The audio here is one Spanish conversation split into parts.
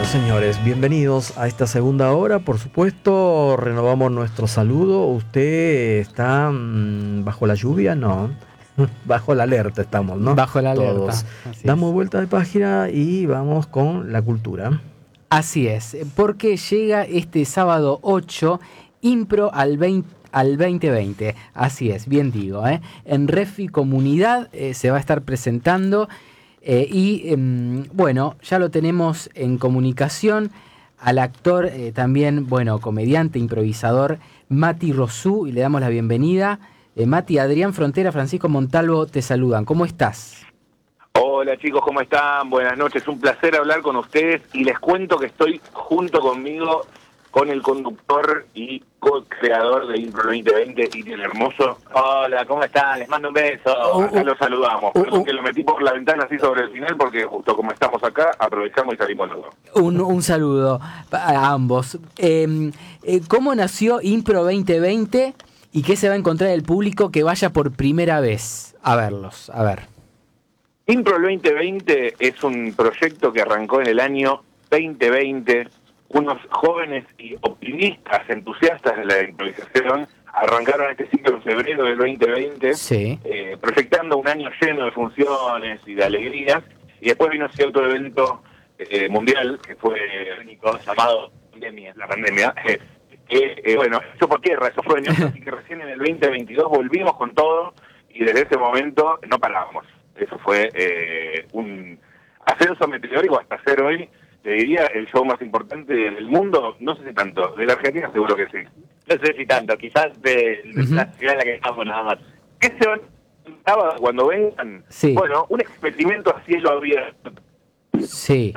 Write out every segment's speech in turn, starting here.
Bueno, señores, bienvenidos a esta segunda hora. Por supuesto, renovamos nuestro saludo. ¿Usted está bajo la lluvia? No. Bajo la alerta estamos, ¿no? Bajo la alerta. Todos. Así Damos es. vuelta de página y vamos con la cultura. Así es, porque llega este sábado 8 Impro al 2020. Así es, bien digo, ¿eh? En Refi Comunidad se va a estar presentando bueno, ya lo tenemos en comunicación al actor, también, bueno, comediante, improvisador, Mati Rosú, y le damos la bienvenida. Mati, Adrián Frontera, Francisco Montalvo te saludan. ¿Cómo estás? Hola chicos, ¿cómo están? Buenas noches, un placer hablar con ustedes y les cuento que estoy junto conmigo con el conductor y co-creador de Impro 2020, Itiel Hermoso. Hola, ¿cómo están? Les mando un beso. Acá los saludamos. Perdón que lo metí por la ventana así sobre el final porque justo como estamos acá, aprovechamos y salimos los dos. Un saludo a ambos. ¿Cómo nació Impro 2020 y qué se va a encontrar el público que vaya por primera vez a verlos? A ver. Impro 2020 es un proyecto que arrancó en el año 2020. Unos jóvenes y optimistas, entusiastas de la improvisación, arrancaron este ciclo en febrero del 2020, Sí. Proyectando un año lleno de funciones y de alegrías, y después vino cierto evento mundial, que fue único, llamado la pandemia, bueno, eso por tierra, esos sueños, así que recién en el 2022 volvimos con todo, y desde ese momento no parábamos. Eso fue un ascenso meteórico hasta ser hoy, te diría, el show más importante del mundo, no sé si tanto, de la Argentina seguro que sí. No sé si tanto, quizás de la ciudad en la que estamos nada más. ¿Qué se van a cuando vengan? Sí. Bueno, un experimento a cielo abierto. Sí.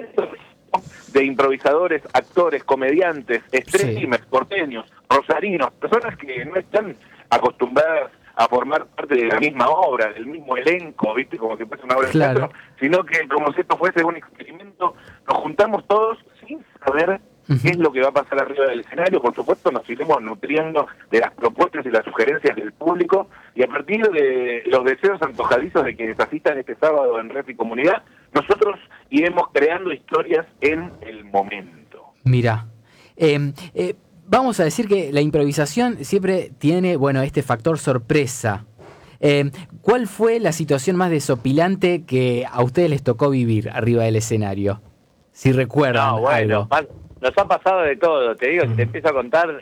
De improvisadores, actores, comediantes, streamers, porteños, rosarinos, personas que no están acostumbradas a formar parte de la misma obra, del mismo elenco, ¿viste? Como si fuese una obra de teatro, sino que como si esto fuese un experimento, nos juntamos todos sin saber qué es lo que va a pasar arriba del escenario. Por supuesto, nos iremos nutriendo de las propuestas y las sugerencias del público, y a partir de los deseos antojadizos de quienes asistan este sábado en Refi Comunidad, nosotros iremos creando historias en el momento. Mira, vamos a decir que la improvisación siempre tiene, bueno, este factor sorpresa. ¿Cuál fue la situación más desopilante que a ustedes les tocó vivir arriba del escenario? Si recuerdan algo. Nos ha pasado de todo, te digo, te empiezo a contar.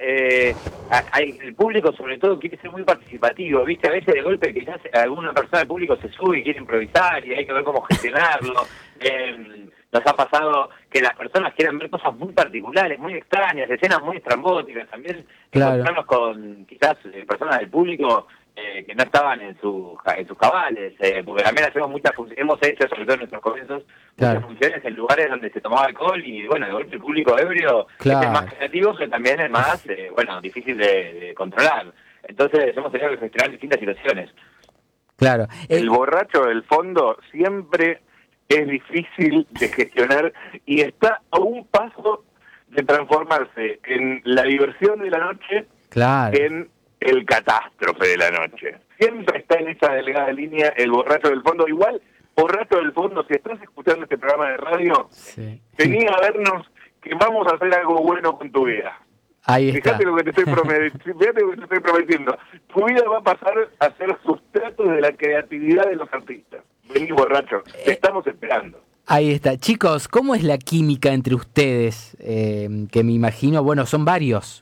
El público, sobre todo, quiere ser muy participativo, ¿viste? A veces de golpe quizás alguna persona del público se sube y quiere improvisar y hay que ver cómo gestionarlo. Nos ha pasado que las personas quieren ver cosas muy particulares, muy extrañas, escenas muy estrambóticas. También encontrarnos con quizás personas del público que no estaban en sus cabales, porque también hacemos hemos hecho, sobre todo en nuestros comienzos, muchas funciones en lugares donde se tomaba alcohol y bueno, de golpe el público ebrio es el más creativo, pero también es más difícil de controlar. Entonces hemos tenido que gestionar distintas situaciones. Claro. El borracho del fondo siempre es difícil de gestionar y está a un paso de transformarse en la diversión de la noche, en el catástrofe de la noche. Siempre está en esa delgada línea el borracho del fondo. Igual, borracho del fondo, si estás escuchando este programa de radio, vení a vernos que vamos a hacer algo bueno con tu vida. Ahí está. Fíjate lo que te estoy prometiendo. Tu vida va a pasar a ser sustrato de la creatividad de los artistas. Vení, borracho, te estamos esperando. Ahí está. Chicos, ¿cómo es la química entre ustedes? Que me imagino, bueno, son varios.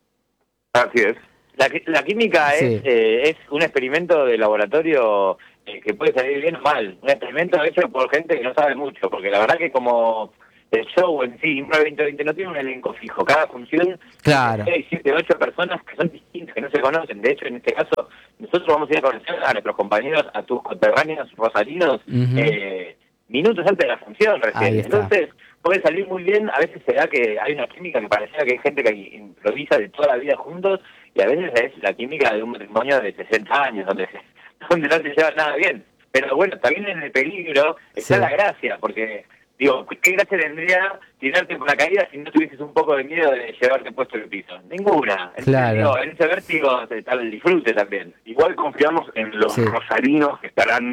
Así es. La química es un experimento de laboratorio que puede salir bien o mal. Un experimento hecho por gente que no sabe mucho, porque la verdad que como el show en sí, Impro 2020 no tiene un elenco fijo. Cada función Claro. hay 7, 8 personas que son distintas, que no se conocen. De hecho, en este caso, nosotros vamos a ir a conocer a nuestros compañeros, a tus conterráneos rosarinos, minutos antes de la función recién. Entonces, puede salir muy bien. A veces se da que hay una química que parecía que hay gente que improvisa de toda la vida juntos, y a veces es la química de un matrimonio de 60 años, donde no se lleva nada bien. Pero bueno, también en el peligro está la gracia, porque digo, ¿qué gracia tendría tirarte por la caída si no tuvieses un poco de miedo de llevarte puesto en el piso? Ninguna. Digo, en ese vértigo está el disfrute también. Igual confiamos en los rosarinos que estarán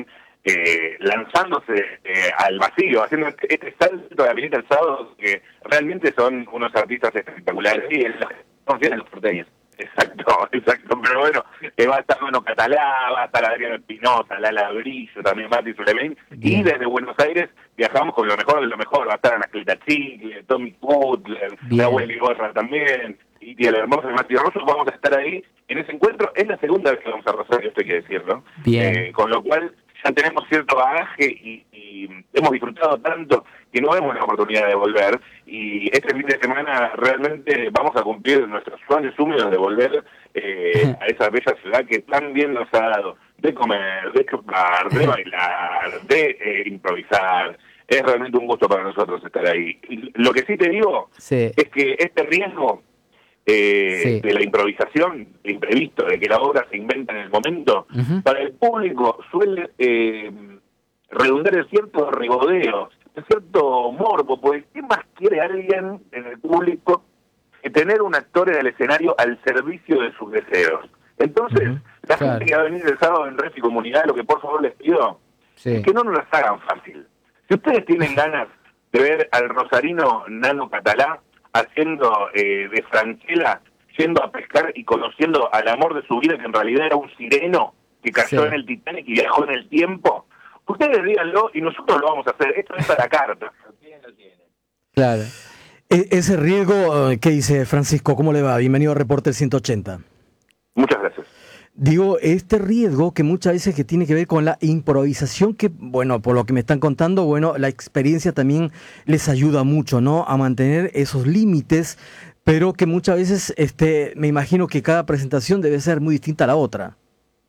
lanzándose al vacío, haciendo este salto de la pileta el sábado, que realmente son unos artistas espectaculares. Sí, confían en los porteños. Exacto, pero bueno, va a estar Mano Catalá, va a estar Adriano Espinosa, Lala Brillo, también Mati Solemén, y desde Buenos Aires viajamos con lo mejor de lo mejor, va a estar Anacleta Chicle, Tommy Kutler, la Willy Gorra también, y el hermoso Mati Rosso. Vamos a estar ahí en ese encuentro. Es la segunda vez que vamos a Rosario, esto hay que decirlo, con lo cual ya tenemos cierto bagaje y hemos disfrutado tanto que no vemos la oportunidad de volver, y este fin de semana realmente vamos a cumplir nuestros sueños húmedos de volver a esa bella ciudad que tan bien nos ha dado de comer, de chupar, de bailar, de improvisar. Es realmente un gusto para nosotros estar ahí. Y lo que sí te digo es que este riesgo de la improvisación, de imprevisto, de que la obra se inventa en el momento, para el público suele redundar en cierto regodeo, en cierto morbo, porque ¿qué más quiere alguien en el público que tener un actor en el escenario al servicio de sus deseos? Entonces, la gente que va a venir el sábado en Red y Comunidad, lo que por favor les pido es que no nos las hagan fácil. Si ustedes tienen ganas de ver al rosarino Nano Catalá haciendo de Franchella, yendo a pescar y conociendo al amor de su vida, que en realidad era un sireno que cayó en el Titanic y viajó en el tiempo, ustedes díganlo y nosotros lo vamos a hacer. Esto es a la carta. Claro. Ese riesgo, ¿qué dice Francisco? ¿Cómo le va? Bienvenido a Reporter 180. Muchas gracias. Digo, este riesgo que muchas veces que tiene que ver con la improvisación, que, bueno, por lo que me están contando, bueno, la experiencia también les ayuda mucho, ¿no?, a mantener esos límites, pero que muchas veces, me imagino que cada presentación debe ser muy distinta a la otra.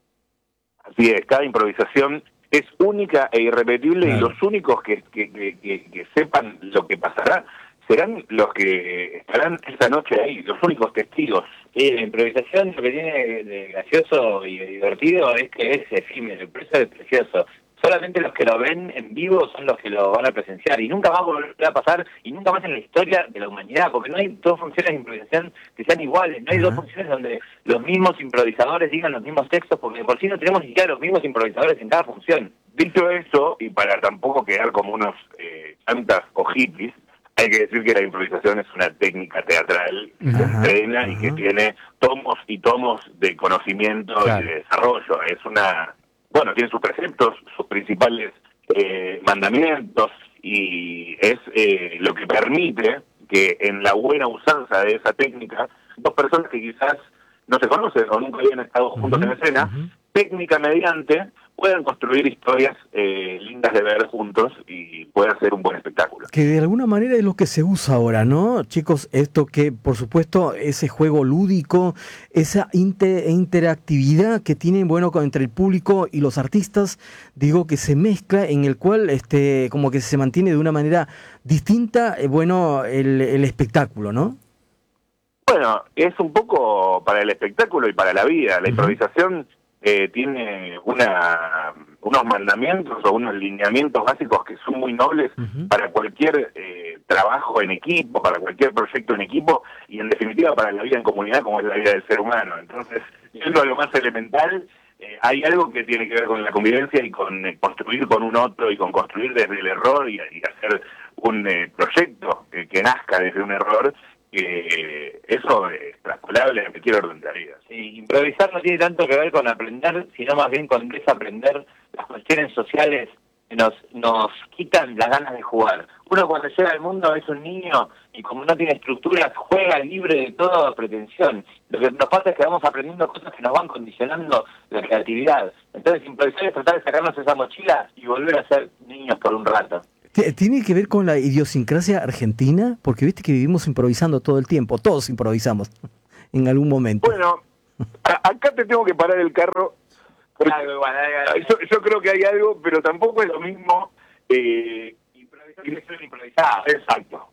Así es, cada improvisación es única e irrepetible, y los únicos que sepan lo que pasará serán los que estarán esa noche ahí, los únicos testigos. Sí, la improvisación lo que tiene de gracioso y de divertido es que es efímero, por eso es precioso. Solamente los que lo ven en vivo son los que lo van a presenciar, y nunca más volverá a pasar, y nunca más en la historia de la humanidad, porque no hay dos funciones de improvisación que sean iguales, no hay dos funciones donde los mismos improvisadores digan los mismos textos, porque por sí no tenemos ni siquiera los mismos improvisadores en cada función. Dicho eso, y para tampoco quedar como unos chantas o hippies, hay que decir que la improvisación es una técnica teatral que se entrena y que tiene tomos y tomos de conocimiento y de desarrollo. Es tiene sus preceptos, sus principales mandamientos, y es lo que permite que en la buena usanza de esa técnica, dos personas que quizás no se conocen o nunca habían estado juntos en escena, técnica mediante, puedan construir historias lindas de ver juntos y pueda ser un buen espectáculo. Que de alguna manera es lo que se usa ahora, ¿no, chicos? Esto que, por supuesto, ese juego lúdico, esa interactividad que tienen, bueno, entre el público y los artistas, digo, que se mezcla, en el cual como que se mantiene de una manera distinta, el espectáculo, ¿no? Bueno, es un poco para el espectáculo y para la vida. La improvisación tiene unos mandamientos o unos lineamientos básicos que son muy nobles para cualquier trabajo en equipo, para cualquier proyecto en equipo, y en definitiva para la vida en comunidad, como es la vida del ser humano. Entonces, yendo a lo más elemental, hay algo que tiene que ver con la convivencia y con construir con un otro, y con construir desde el error, y hacer un proyecto que nazca desde un error, que eso es extrapolable a cualquier orden de la vida. Sí, improvisar no tiene tanto que ver con aprender, sino más bien con desaprender las cuestiones sociales que nos quitan las ganas de jugar. Uno cuando llega al mundo es un niño y como no tiene estructuras, juega libre de toda pretensión. Lo que nos pasa es que vamos aprendiendo cosas que nos van condicionando la creatividad. Entonces improvisar es tratar de sacarnos esa mochila y volver a ser niños por un rato. ¿Tiene que ver con la idiosincrasia argentina? Porque viste que vivimos improvisando todo el tiempo, todos improvisamos en algún momento. Bueno, acá te tengo que parar el carro. Yo creo que hay algo, pero tampoco es lo mismo improvisar. Exacto.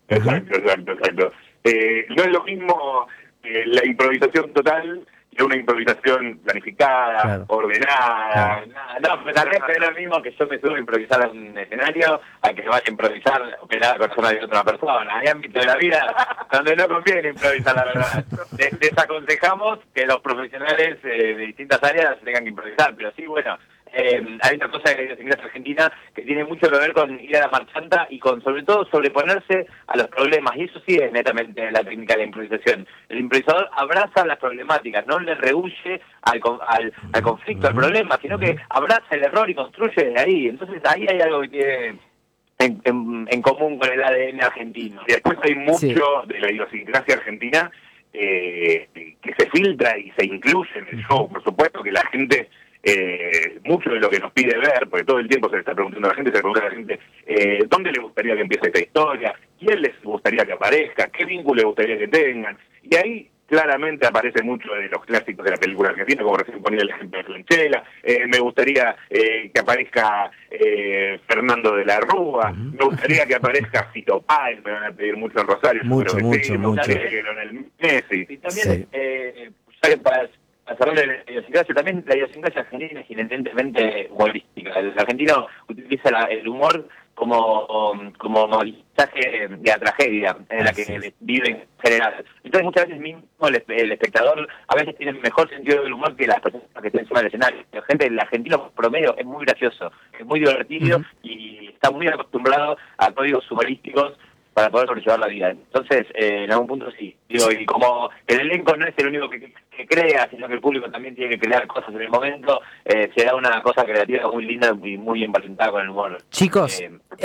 No es lo mismo la improvisación total que una improvisación planificada, ordenada. No, pero tal vez es lo mismo que yo me subo a improvisar en un escenario a que vaya a improvisar operar la persona de otra persona. Hay ámbitos de la vida donde no conviene improvisar, la verdad. Desaconsejamos que los profesionales de distintas áreas tengan que improvisar, pero sí, bueno, hay otra cosa de la idiosincrasia argentina que tiene mucho que ver con ir a la marchanta y con, sobre todo, sobreponerse a los problemas. Y eso sí es netamente la técnica de la improvisación. El improvisador abraza las problemáticas, no le rehúye al conflicto, al problema, sino que abraza el error y construye de ahí. Entonces ahí hay algo que tiene en común con el ADN argentino. Y después hay mucho de la idiosincrasia argentina que se filtra y se incluye en el show. Por supuesto que la gente, mucho de lo que nos pide ver, porque todo el tiempo se le está preguntando a la gente, se le pregunta a la gente ¿dónde le gustaría que empiece esta historia? ¿Quién les gustaría que aparezca? ¿Qué vínculo le gustaría que tengan? Y ahí claramente aparece mucho de los clásicos de la película argentina, como recién ponía el ejemplo de Franchella. Me gustaría que aparezca Fernando de la Rúa, me gustaría que aparezca Fito Páez, me van a pedir mucho en Rosario, mucho. me gustaría que Lionel Messi. Y también, ya que para cerrar la idiosincrasia, también la idiosincrasia argentina es inherentemente humorística. El argentino utiliza el humor como mensaje de la tragedia en la que vive en general. Entonces muchas veces mismo el espectador a veces tiene mejor sentido del humor que las personas que están encima del escenario. El argentino promedio es muy gracioso, es muy divertido y está muy acostumbrado a códigos humorísticos para poder sobrellevar la vida. Entonces, en algún punto sí. Digo, y como el elenco no es el único que crea, sino que el público también tiene que crear cosas en el momento, se da una cosa creativa muy linda y muy emparentada con el humor. Chicos,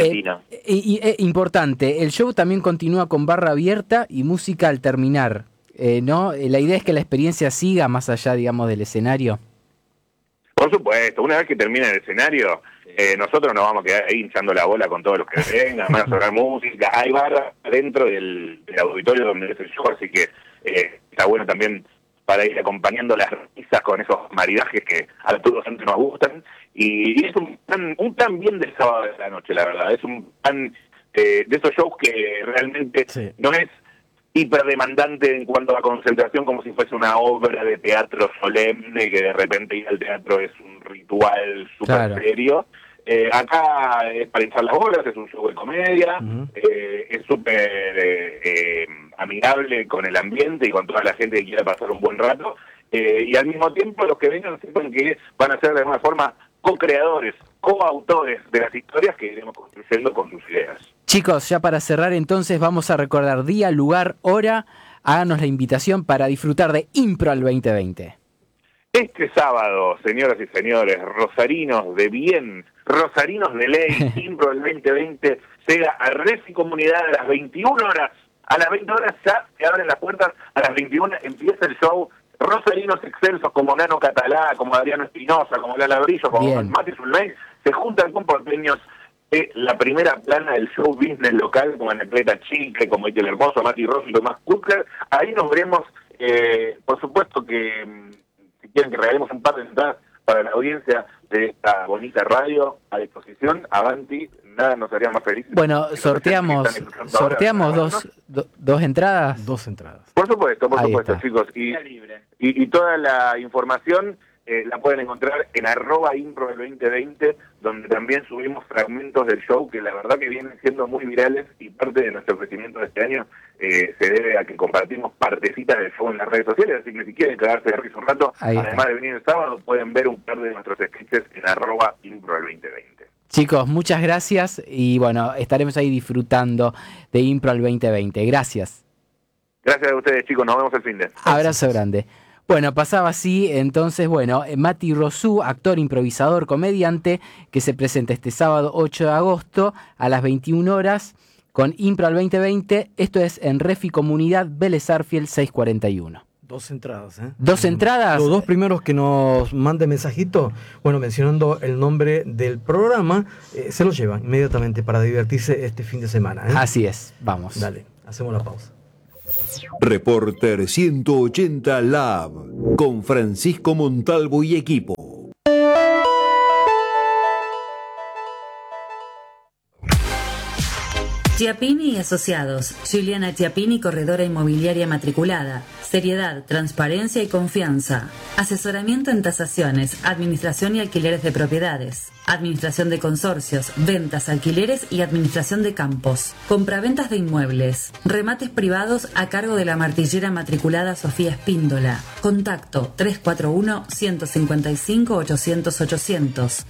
importante, el show también continúa con barra abierta y música al terminar, ¿no? La idea es que la experiencia siga más allá, digamos, del escenario. Por supuesto, una vez que termina el escenario, nosotros nos vamos a quedar ahí hinchando la bola con todos los que vengan, van a sonar música, hay barra dentro del auditorio donde es el show, así que está bueno también para ir acompañando las risas con esos maridajes que a todos gente nos gustan, y es un plan bien del sábado de la noche, la verdad, es un plan de esos shows que realmente no es hiperdemandante en cuanto a concentración, como si fuese una obra de teatro solemne que de repente ir al teatro es un ritual súper serio. Acá es para hinchar las bolas, es un show de comedia, es súper amigable con el ambiente y con toda la gente que quiera pasar un buen rato, y al mismo tiempo los que vengan sepan que van a ser de alguna forma co-creadores, coautores de las historias que iremos construyendo con sus ideas. Chicos, ya para cerrar entonces vamos a recordar día, lugar, hora. Háganos la invitación para disfrutar de Impro al 2020. Este sábado, señoras y señores, rosarinos de bien, rosarinos de ley, Impro al 2020 llega a Refi Comunidad a las 21 horas. A las 20 horas ya se abren las puertas, a las 21 empieza el show. Rosarinos excelsos como Nano Catalá, como Adriano Espinosa, como Lala Brillo, como Mati Zulmay, se juntan con porteños de la primera plana del show business local, como Anacleta Chicle, como Itel Hermoso, Mati Rossi y Tomás Kutler. Ahí nos veremos, por supuesto que si quieren que regalemos un par de entradas para la audiencia de esta bonita radio a disposición, avanti, nada nos haría más felices. Bueno, sorteamos dos entradas. Dos entradas. Por supuesto, chicos. Y toda la información la pueden encontrar en @impro del 2020, donde también subimos fragmentos del show que la verdad que vienen siendo muy virales, y parte de nuestro crecimiento de este año se debe a que compartimos partecitas del show en las redes sociales, así que si quieren quedarse de risa un rato, además de venir el sábado, pueden ver un par de nuestros sketches en @impro del 2020. Chicos, muchas gracias y bueno, estaremos ahí disfrutando de Impro al 2020. Gracias. Gracias a ustedes, chicos, nos vemos el fin de. Abrazo grande. Bueno, pasaba así, entonces, bueno, Mati Rosú, actor, improvisador, comediante, que se presenta este sábado 8 de agosto a las 21 horas con Impro al 2020. Esto es en Refi Comunidad, Vélez Arfiel 641. Dos entradas, ¿eh? ¿Dos entradas? Los dos primeros que nos manden mensajito, bueno, mencionando el nombre del programa, se los llevan inmediatamente para divertirse este fin de semana, ¿eh? Así es, vamos. Dale, hacemos la pausa. Reporter 180 Lab con Francisco Montalvo y equipo. Chiappini y Asociados. Giuliana Chiappini, corredora inmobiliaria matriculada. Seriedad, transparencia y confianza. Asesoramiento en tasaciones, administración y alquileres de propiedades. Administración de consorcios, ventas, alquileres y administración de campos. Compraventas de inmuebles. Remates privados a cargo de la martillera matriculada Sofía Espíndola. Contacto 341-155-800-800.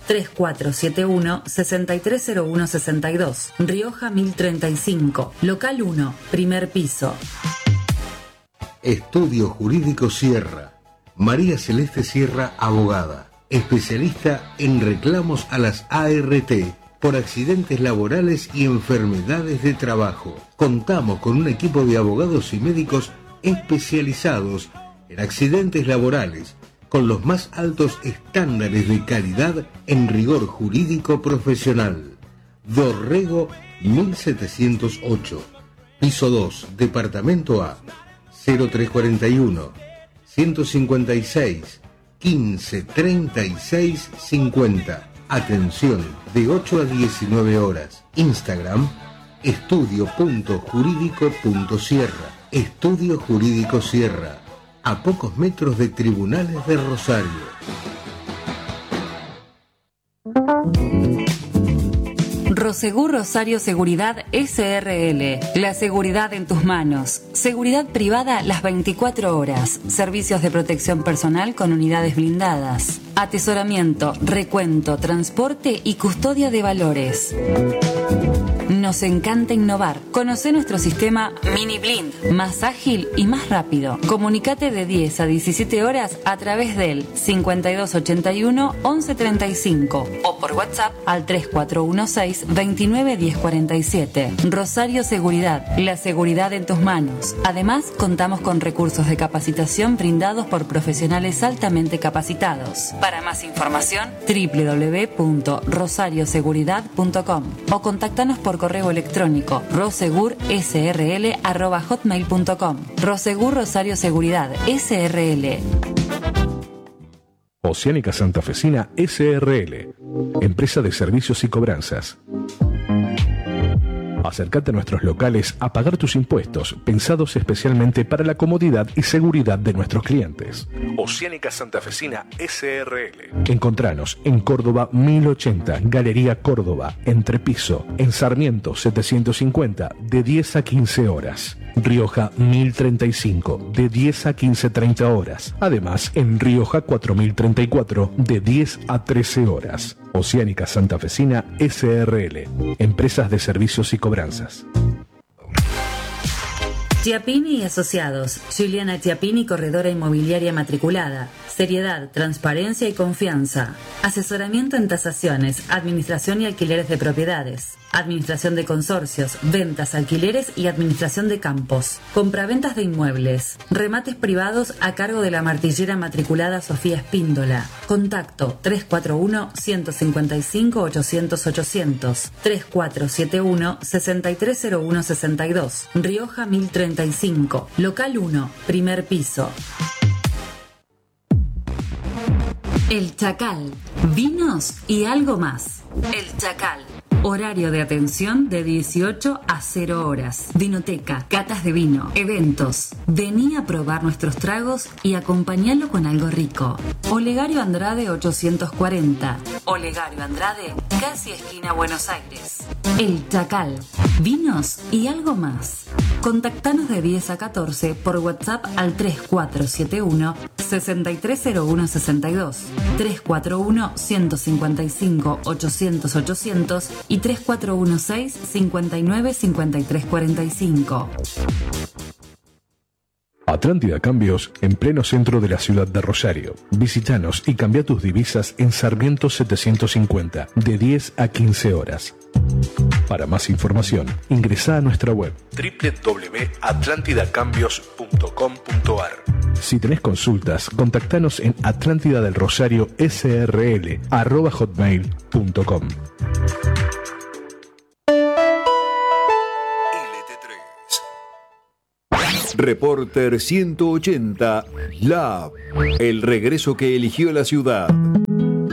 3471-630162. Rioja 1035. Local 1, primer piso. Estudio Jurídico Sierra. María Celeste Sierra, abogada. Especialista en reclamos a las ART por accidentes laborales y enfermedades de trabajo. Contamos con un equipo de abogados y médicos especializados en accidentes laborales, con los más altos estándares de calidad en rigor jurídico profesional. Dorrego 1708, piso 2, departamento A, 0341 156 15 36 50. Atención de 8 a 19 horas. Instagram estudio.jurídico.sierra. Estudio Jurídico Sierra, a pocos metros de Tribunales de Rosario. Prosegur Rosario Seguridad SRL. La seguridad en tus manos. Seguridad privada las 24 horas. Servicios de protección personal con unidades blindadas. Atesoramiento, recuento, transporte y custodia de valores. Nos encanta innovar. Conoce nuestro sistema Mini Blind, más ágil y más rápido. Comunicate de 10 a 17 horas a través del 5281 1135 o por WhatsApp al 3416 29 1047. Rosario Seguridad, la seguridad en tus manos. Además, contamos con recursos de capacitación brindados por profesionales altamente capacitados. Para más información, www.rosarioseguridad.com o contáctanos por correo electrónico rosegursrl@hotmail.com. Rosegur Rosario Seguridad SRL. Oceánica Santafesina SRL, empresa de servicios y cobranzas. Acércate a nuestros locales a pagar tus impuestos, pensados especialmente para la comodidad y seguridad de nuestros clientes. Oceánica Santafesina SRL. Encontranos en Córdoba 1080, Galería Córdoba, Entrepiso, en Sarmiento 750, de 10 a 15 horas. Rioja 1035, de 10 a 15:30 horas. Además, en Rioja 4034, de 10 a 13 horas. Oceánica Santafesina SRL, empresas de servicios y cobranzas. Chiappini y Asociados. Juliana Chiappini, corredora inmobiliaria matriculada. Seriedad, transparencia y confianza. Asesoramiento en tasaciones, administración y alquileres de propiedades. Administración de consorcios, ventas, alquileres y administración de campos. Compraventas de inmuebles. Remates privados a cargo de la martillera matriculada Sofía Espíndola. Contacto 341-155-800-800. 3471-630162. Rioja 1035. Local 1, primer piso. El Chacal. Vinos y algo más. El Chacal. Horario de atención de 18 a 0 horas. Vinoteca, catas de vino, eventos. Vení a probar nuestros tragos y acompañalo con algo rico. Olegario Andrade 840. Olegario Andrade, casi esquina Buenos Aires. El Chacal. Vinos y algo más. Contactanos de 10 a 14 por WhatsApp al 3471 630162, 341 155 800 800 y 3416 59 53 45. Atlántida Cambios, en pleno centro de la ciudad de Rosario. Visítanos y cambia tus divisas en Sarmiento 750, de 10 a 15 horas. Para más información, ingresa a nuestra web www.atlantidacambios.com.ar. Si tenés consultas, contactanos en atlantidadelrosario@hotmail.com. Reporter 180 Lab, el regreso que eligió la ciudad.